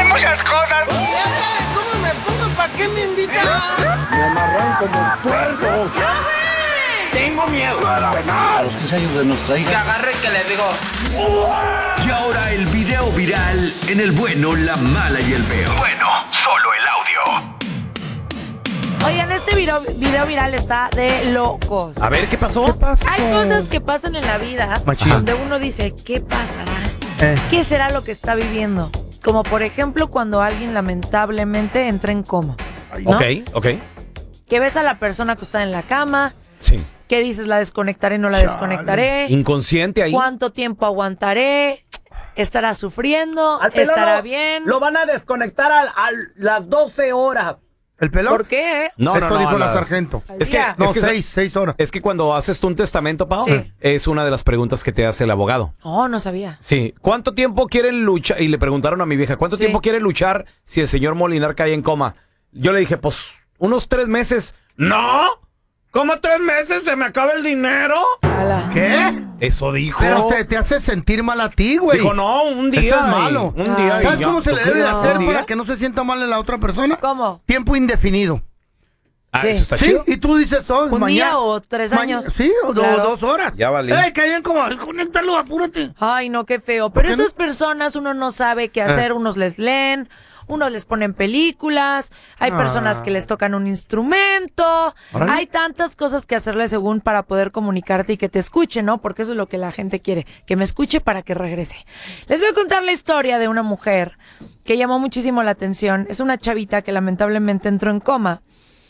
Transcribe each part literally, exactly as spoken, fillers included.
muchas cosas. Ya sabes cómo me pongo, ¿para qué me invitan? Me amarran como puerco. Tengo miedo a la penal. A los quince años de nuestra hija. Que agarre que le digo. Y ahora el video viral en El Bueno, La Mala y El Feo. Bueno, solo el audio. Oigan, este video, video viral está de locos. A ver, ¿qué pasó? ¿Qué pasó? Hay cosas que pasan en la vida Machín. donde uno dice, ¿qué pasará? Eh. ¿Qué será lo que está viviendo? Como por ejemplo cuando alguien lamentablemente entra en coma, ¿no? Ok, ok. Que ves a la persona acostada en la cama, Sí. que dices, la desconectaré, no la Chale. desconectaré. Inconsciente ahí. ¿Cuánto tiempo aguantaré? ¿Estará sufriendo? Al pelón ¿Estará lo- bien? Lo van a desconectar a, a las doce horas. ¿El pelón? ¿Por qué? No, Eso no, no, dijo a la las- sargento. Al Es que, día. No, es que seis, seis horas. Es que cuando haces tú un testamento, Pau, Sí. es una de las preguntas que te hace el abogado. Oh, no sabía. Sí. ¿Cuánto tiempo quieren luchar? Y le preguntaron a mi vieja, ¿cuánto Sí. tiempo quiere luchar si el señor Molinar cae en coma? Yo le dije, pues, unos tres meses. ¡No! ¿Cómo tres meses? ¿Se me acaba el dinero? Ala. ¿Qué? Eso dijo. Pero te, te hace sentir mal a ti, güey. Dijo, no, un día. Eso es y- malo. Un día. y ¿Sabes ya. cómo se ¿Tú le debe de crees? hacer ¿Un día? para que no se sienta mal en la otra persona? ¿Cómo? Tiempo indefinido. Ah, Sí. eso está Sí, chido. y tú dices, oh, ¿Un mañana. día o tres ma- años? Sí, o do- Claro. dos horas. Ya vale. ¡Ey, caían como! ¡Conéctalo, apúrate! Ay, no, qué feo. Pero qué no? estas personas uno no sabe qué hacer. Unos les leen, unos les ponen películas, hay Ah. personas que les tocan un instrumento. Órale. Hay tantas cosas que hacerle según para poder comunicarte y que te escuche, ¿no? Porque eso es lo que la gente quiere, que me escuche para que regrese. Les voy a contar la historia de una mujer que llamó muchísimo la atención. Es una chavita que lamentablemente entró en coma.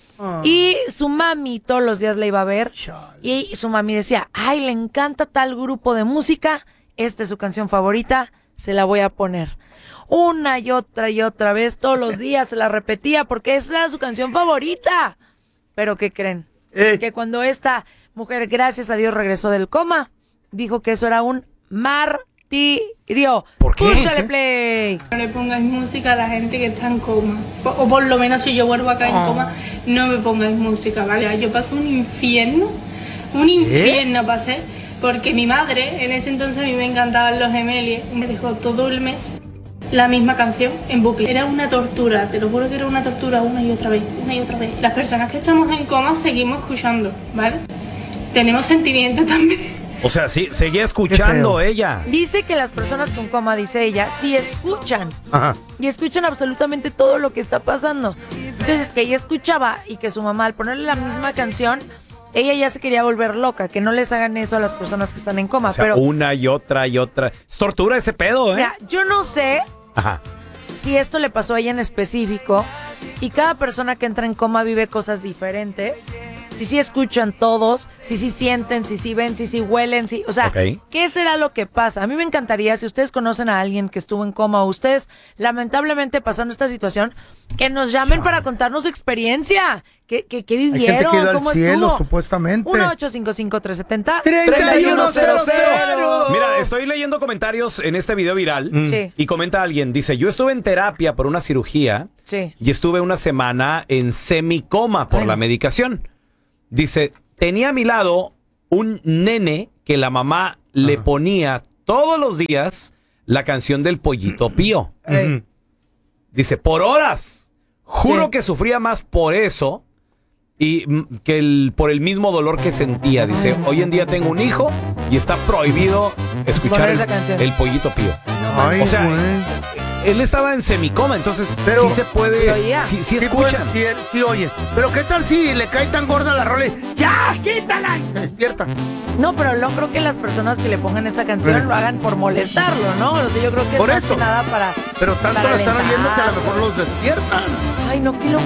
Y su mami todos los días la iba a ver. Y su mami decía, ay, le encanta tal grupo de música. Esta es su canción favorita. Se la voy a poner. Una y otra y otra vez. Todos los días se la repetía porque esa era su canción favorita. Pero ¿qué creen? Eh. Que cuando esta mujer, gracias a Dios, regresó del coma, dijo que eso era un martirio. ¿Por qué? Púchale ¿Qué? play. No le pongáis música a la gente que está en coma. O, o por lo menos si yo vuelvo acá en coma, no me pongáis música, ¿vale? Yo pasé un infierno, un infierno pasé, porque mi madre, en ese entonces a mí me encantaban los Gemelis, me dejó todo el mes la misma canción en bucle. Era una tortura, te lo juro que era una tortura una y otra vez, una y otra vez. Las personas que estamos en coma seguimos escuchando, ¿vale? Tenemos sentimientos también. O sea, sí, seguía escuchando ella. Dice que las personas con coma, dice ella, sí escuchan. Ajá. Y escuchan absolutamente todo lo que está pasando. Entonces, que ella escuchaba y que su mamá, al ponerle la misma canción, ella ya se quería volver loca. Que no les hagan eso a las personas que están en coma. O sea, Pero, una y otra y otra. Es tortura ese pedo, ¿eh? mira, yo no sé Ajá. si esto le pasó a ella en específico. Y cada persona que entra en coma vive cosas diferentes. Si sí escuchan todos, si sí sienten, si sí ven, si sí huelen, si, o sea, Ok. ¿qué será lo que pasa? A mí me encantaría, si ustedes conocen a alguien que estuvo en coma o ustedes lamentablemente pasaron esta situación, que nos llamen para contarnos su experiencia. ¿Qué, qué, qué Hay gente vivieron? que iba al ¿Cómo cielo, estuvo? supuestamente. uno ocho cinco cinco tres siete cero treinta y uno cero cero. Mira, estoy leyendo comentarios en este video viral. Sí. Y comenta alguien, dice, yo estuve en terapia por una cirugía Sí. y estuve una semana en semicoma por Ay, la no. medicación. Dice, tenía a mi lado un nene que la mamá le ponía todos los días la canción del Pollito Pío. Ey. Dice, por horas. Juro Sí. que sufría más por eso y mm, que el, por el mismo dolor que sentía. Dice, hoy en día tengo un hijo y está prohibido escuchar Poner el, esa canción. el Pollito Pío. Ay, O sea, güey. Él estaba en semicoma, entonces Pero- sí se puede, ¿Sí oía? sí, sí Sí, escuchan. pues, sí, él- sí, oye. Pero ¿qué tal si le cae tan gorda la rola y ¡ya, quítala! Y se despierta. No, pero no creo que las personas que le pongan esa canción Sí. lo hagan por molestarlo, ¿no? O sea, yo creo que Por es más eso. que nada para... Pero tanto para la están oyendo que a lo alentarlo. mejor los despiertan. Ay, no, qué locura.